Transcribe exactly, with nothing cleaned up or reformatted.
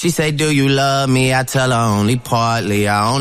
She say, do you love me? I tell her only partly. I only